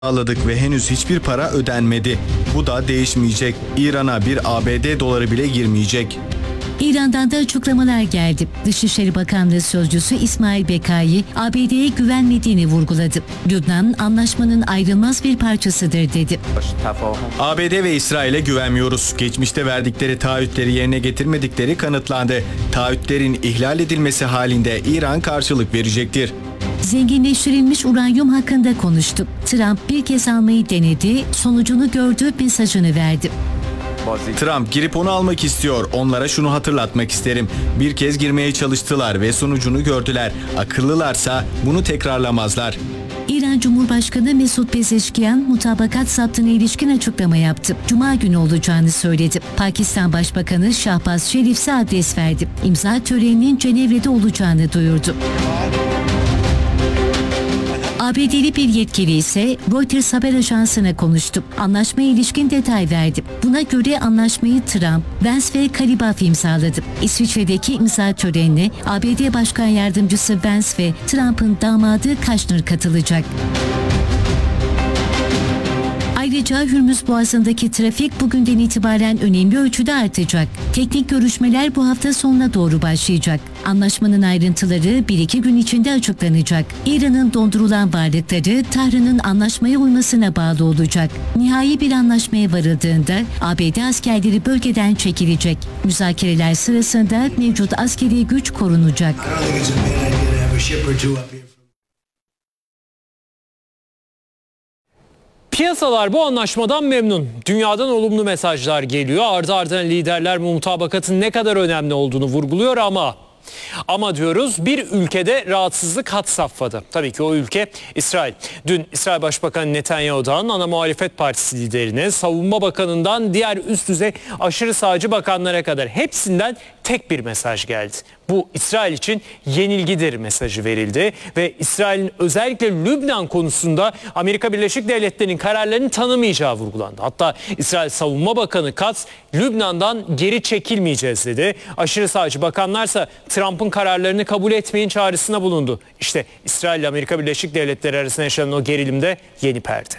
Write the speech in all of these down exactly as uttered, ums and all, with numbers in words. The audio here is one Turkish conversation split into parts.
Sağladık ve henüz hiçbir para ödenmedi. Bu da değişmeyecek. İran'a bir A B D doları bile girmeyecek. İran'dan da açıklamalar geldi. Dışişleri Bakanlığı Sözcüsü İsmail Bekai, A B D'ye güvenmediğini vurguladı. Lübnan, anlaşmanın ayrılmaz bir parçasıdır dedi. A B D ve İsrail'e güvenmiyoruz. Geçmişte verdikleri taahhütleri yerine getirmedikleri kanıtlandı. Taahhütlerin ihlal edilmesi halinde İran karşılık verecektir. Zenginleştirilmiş uranyum hakkında konuştu. Trump bir kez almayı denedi, sonucunu gördü mesajını verdi. Trump girip onu almak istiyor. Onlara şunu hatırlatmak isterim. Bir kez girmeye çalıştılar ve sonucunu gördüler. Akıllılarsa bunu tekrarlamazlar. İran Cumhurbaşkanı Mesut Pezeşkiyan mutabakat saptığına ilişkin açıklama yaptı. Cuma günü olacağını söyledi. Pakistan Başbakanı Şahbaz Şerif ise adres verdi. İmza töreninin Cenevre'de olacağını duyurdu. A B D'li bir yetkili ise Reuters haber ajansına konuştu. Anlaşmaya ilişkin detay verdi. Buna göre anlaşmayı Trump, Vance ve Karibaf imzaladı. İsviçre'deki imza törenine A B D Başkan Yardımcısı Vance ve Trump'ın damadı Kushner katılacak. Ayrıca Hürmüz Boğazı'ndaki trafik bugünden itibaren önemli ölçüde artacak. Teknik görüşmeler bu hafta sonuna doğru başlayacak. Anlaşmanın ayrıntıları bir iki gün içinde açıklanacak. İran'ın dondurulan varlıkları Tahran'ın anlaşmaya uymasına bağlı olacak. Nihai bir anlaşmaya varıldığında A B D askerleri bölgeden çekilecek. Müzakereler sırasında mevcut askeri güç korunacak. Piyasalar bu anlaşmadan memnun. Dünyadan olumlu mesajlar geliyor. Ardı ardına liderler bu mutabakatın ne kadar önemli olduğunu vurguluyor ama... Ama diyoruz bir ülkede rahatsızlık had safhada. Tabii ki o ülke İsrail. Dün İsrail Başbakanı Netanyahu'dan ana muhalefet partisi liderine, savunma bakanından diğer üst düzey aşırı sağcı bakanlara kadar hepsinden tek bir mesaj geldi. Bu İsrail için yenilgidir mesajı verildi ve İsrail'in özellikle Lübnan konusunda Amerika Birleşik Devletleri'nin kararlarını tanımayacağı vurgulandı. Hatta İsrail Savunma Bakanı Katz, Lübnan'dan geri çekilmeyeceğiz dedi. Aşırı sağcı bakanlarsa Trump'ın kararlarını kabul etmeyin çağrısına bulundu. İşte İsrail ile Amerika Birleşik Devletleri arasında yaşanan o gerilimde yeni perde.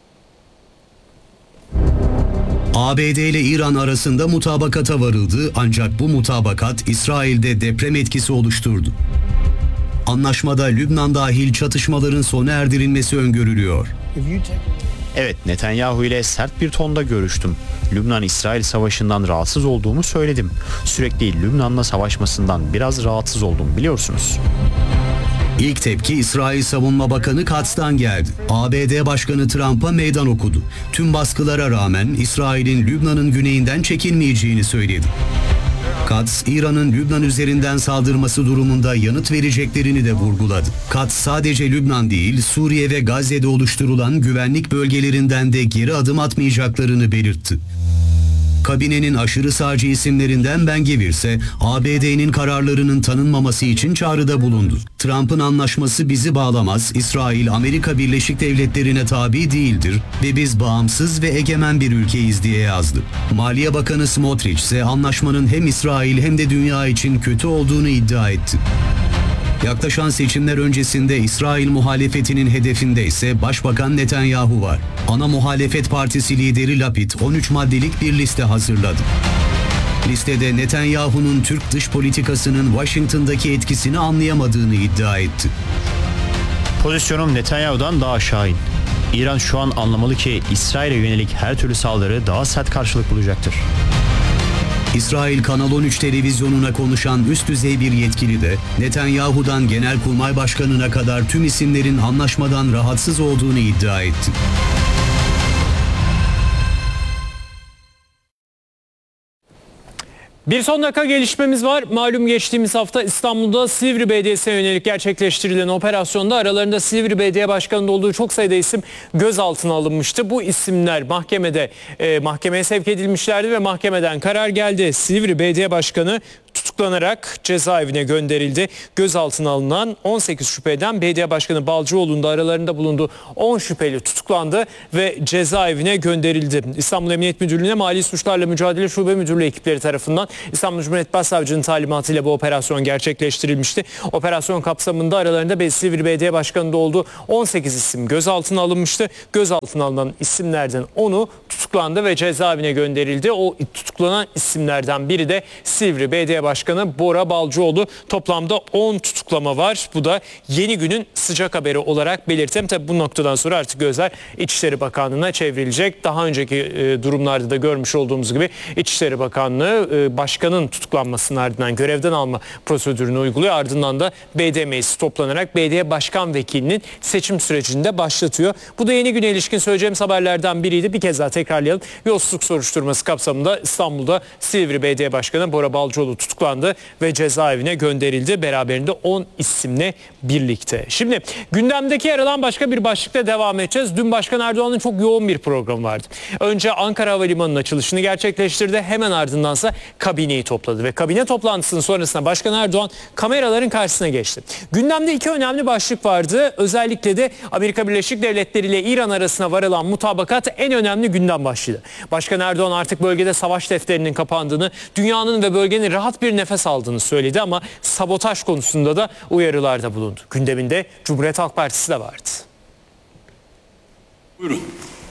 A B D ile İran arasında mutabakata varıldı ancak bu mutabakat İsrail'de deprem etkisi oluşturdu. Anlaşmada Lübnan dahil çatışmaların sona erdirilmesi öngörülüyor. Evet, Netanyahu ile sert bir tonda görüştüm. Lübnan-İsrail savaşından rahatsız olduğumu söyledim. Sürekli Lübnan'la savaşmasından biraz rahatsız oldum biliyorsunuz. İlk tepki İsrail Savunma Bakanı Katz'tan geldi. A B D Başkanı Trump'a meydan okudu. Tüm baskılara rağmen İsrail'in Lübnan'ın güneyinden çekilmeyeceğini söyledi. Katz, İran'ın Lübnan üzerinden saldırması durumunda yanıt vereceklerini de vurguladı. Katz sadece Lübnan değil, Suriye ve Gazze'de oluşturulan güvenlik bölgelerinden de geri adım atmayacaklarını belirtti. Kabinenin aşırı sağcı isimlerinden Ben Gvir ise A B D'nin kararlarının tanınmaması için çağrıda bulundu. Trump'ın anlaşması bizi bağlamaz, İsrail Amerika Birleşik Devletleri'ne tabi değildir ve biz bağımsız ve egemen bir ülkeyiz diye yazdı. Maliye Bakanı Smotrich ise anlaşmanın hem İsrail hem de dünya için kötü olduğunu iddia etti. Yaklaşan seçimler öncesinde İsrail muhalefetinin hedefinde ise Başbakan Netanyahu var. Ana muhalefet partisi lideri Lapid on üç maddelik bir liste hazırladı. Listede Netanyahu'nun Türk dış politikasının Washington'daki etkisini anlayamadığını iddia etti. Pozisyonum Netanyahu'dan daha şahin. İran şu an anlamalı ki İsrail'e yönelik her türlü saldırı daha sert karşılık bulacaktır. İsrail Kanal on üç televizyonuna konuşan üst düzey bir yetkili de Netanyahu'dan Genelkurmay Başkanı'na kadar tüm isimlerin anlaşmadan rahatsız olduğunu iddia etti. Bir son dakika gelişmemiz var. Malum geçtiğimiz hafta İstanbul'da Silivri Belediyesi'ne yönelik gerçekleştirilen operasyonda aralarında Silivri Belediye Başkanı'nın olduğu çok sayıda isim gözaltına alınmıştı. Bu isimler mahkemede e, mahkemeye sevk edilmişlerdi ve mahkemeden karar geldi. Silivri Belediye Başkanı tutuklanarak cezaevine gönderildi. Gözaltına alınan on sekiz şüpheden Belediye Başkanı Balcıoğlu'nun da aralarında bulunduğu on şüpheli tutuklandı ve cezaevine gönderildi. İstanbul Emniyet Müdürlüğü'ne Mali Suçlarla Mücadele Şube Müdürlüğü ekipleri tarafından İstanbul Cumhuriyet Başsavcının talimatıyla bu operasyon gerçekleştirilmişti. Operasyon kapsamında aralarında Silivri Belediye Başkanı'nda olduğu on sekiz isim gözaltına alınmıştı. Gözaltına alınan isimlerden onu tutuklandı ve cezaevine gönderildi. O tutuklanan isimlerden biri de Silivri Belediye Başkanı Bora Balcıoğlu. Toplamda on tutuklama var. Bu da yeni günün sıcak haberi olarak belirtelim. Tabii bu noktadan sonra artık gözler İçişleri Bakanlığı'na çevrilecek. Daha önceki e, durumlarda da görmüş olduğumuz gibi İçişleri Bakanlığı e, başkanın tutuklanmasının ardından görevden alma prosedürünü uyguluyor. Ardından da Belediye Meclisi toplanarak belediye başkan vekilinin seçim sürecinde başlatıyor. Bu da yeni güne ilişkin söyleyeceğimiz haberlerden biriydi. Bir kez daha tekrarlayalım. Yolsuzluk soruşturması kapsamında İstanbul'da Silivri Belediye Başkanı Bora Balcıoğlu tutuklandı ve cezaevine gönderildi. Beraberinde on isimle birlikte. Şimdi gündemdeki yer alan başka bir başlıkla devam edeceğiz. Dün Başkan Erdoğan'ın çok yoğun bir programı vardı. Önce Ankara Havalimanı'nın açılışını gerçekleştirdi. Hemen ardındansa kabineyi topladı ve kabine toplantısının sonrasında Başkan Erdoğan kameraların karşısına geçti. Gündemde iki önemli başlık vardı. Özellikle de Amerika Birleşik Devletleri ile İran arasına varılan mutabakat en önemli gündem başlığıydı. Başkan Erdoğan artık bölgede savaş defterinin kapandığını, dünyanın ve bölgenin rahat bir nefes aldığını söyledi ama sabotaj konusunda da uyarılarda bulundu. Gündeminde Cumhuriyet Halk Partisi de vardı. Buyurun.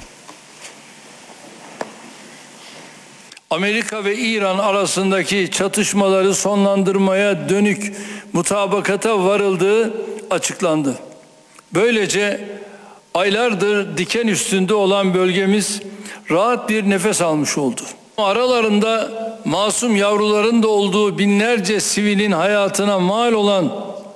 Amerika ve İran arasındaki çatışmaları sonlandırmaya dönük mutabakata varıldığı açıklandı. Böylece aylardır diken üstünde olan bölgemiz rahat bir nefes almış oldu. Aralarında masum yavruların da olduğu binlerce sivilin hayatına mal olan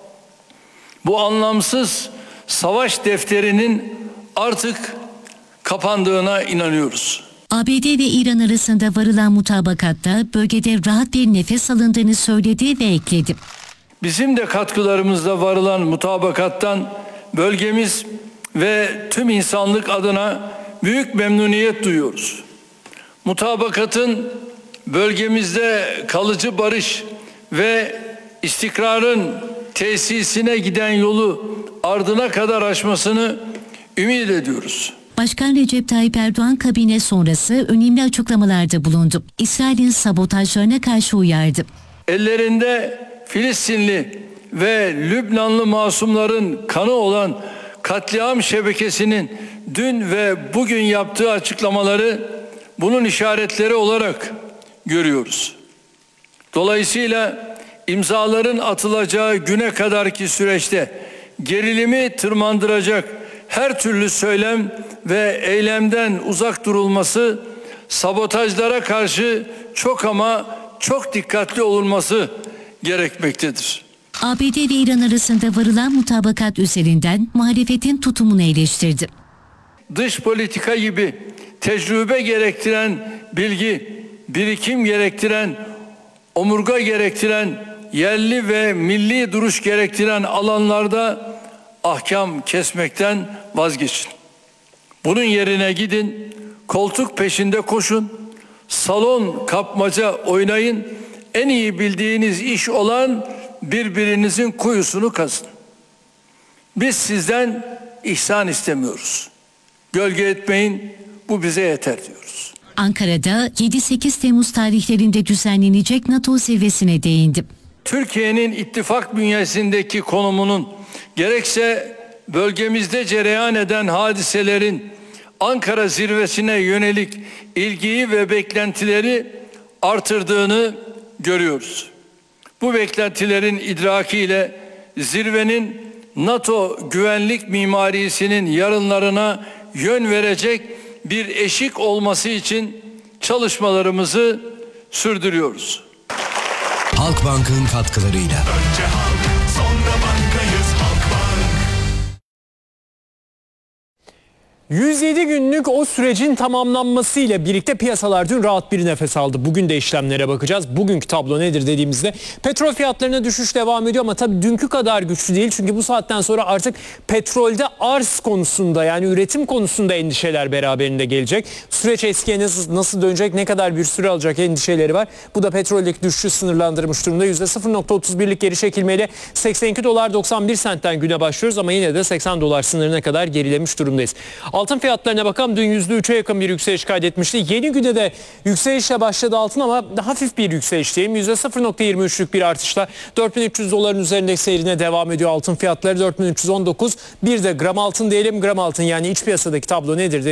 bu anlamsız savaş defterinin artık kapandığına inanıyoruz. A B D ve İran arasında varılan mutabakatta bölgede rahat bir nefes alındığını söyledi ve ekledi. Bizim de katkılarımızla varılan mutabakattan bölgemiz ve tüm insanlık adına büyük memnuniyet duyuyoruz. Mutabakatın bölgemizde kalıcı barış ve istikrarın tesisine giden yolu ardına kadar aşmasını ümit ediyoruz. Başkan Recep Tayyip Erdoğan kabine sonrası önemli açıklamalarda bulundu. İsrail'in sabotajlarına karşı uyardı. Ellerinde Filistinli ve Lübnanlı masumların kanı olan katliam şebekesinin dün ve bugün yaptığı açıklamaları bunun işaretleri olarak görüyoruz. Dolayısıyla imzaların atılacağı güne kadarki süreçte gerilimi tırmandıracak her türlü söylem ve eylemden uzak durulması, sabotajlara karşı çok ama çok dikkatli olunması gerekmektedir. A B D ve İran arasında varılan mutabakat üzerinden muhalefetin tutumunu eleştirdi. Dış politika gibi tecrübe gerektiren bilgi, birikim gerektiren, omurga gerektiren, yerli ve milli duruş gerektiren alanlarda ahkam kesmekten vazgeçin. Bunun yerine gidin, koltuk peşinde koşun, salon kapmaca oynayın, en iyi bildiğiniz iş olan birbirinizin kuyusunu kazın. Biz sizden ihsan istemiyoruz. Gölge etmeyin, bu bize yeter diyoruz. Ankara'da yedi sekiz Temmuz tarihlerinde düzenlenecek NATO zirvesine değindi. Türkiye'nin ittifak bünyesindeki konumunun gerekse bölgemizde cereyan eden hadiselerin Ankara zirvesine yönelik ilgiyi ve beklentileri artırdığını görüyoruz. Bu beklentilerin idrakiyle zirvenin NATO güvenlik mimarisinin yarınlarına yön verecek bir eşik olması için çalışmalarımızı sürdürüyoruz. Halkbank'ın katkılarıyla. Önce halk, sonra bankayız Halkbank. yüz yedi günlük o sürecin tamamlanmasıyla birlikte piyasalar dün rahat bir nefes aldı. Bugün de işlemlere bakacağız. Bugünkü tablo nedir dediğimizde petrol fiyatlarına düşüş devam ediyor ama tabii dünkü kadar güçlü değil. Çünkü bu saatten sonra artık petrolde arz konusunda, yani üretim konusunda endişeler beraberinde gelecek. Süreç eskiye nasıl, nasıl dönecek, ne kadar bir süre alacak endişeleri var. Bu da petroldeki düşüşü sınırlandırmış durumda. yüzde sıfır virgül otuz birlik geri çekilmeyle seksen iki dolar doksan bir sentten güne başlıyoruz ama yine de seksen dolar sınırına kadar gerilemiş durumdayız. Altın fiyatlarına bakalım. Dün yüzde üçe yakın bir yükseliş kaydetmişti. Yeni güne de yükselişle başladı altın ama hafif bir yükseliş diyeyim. yüzde sıfır virgül yirmi üçlük bir artışla dört bin üç yüz doların üzerinde seyrine devam ediyor altın fiyatları. dört bin üç yüz on dokuz. Bir de gram altın diyelim. Gram altın, yani iç piyasadaki tablo nedir?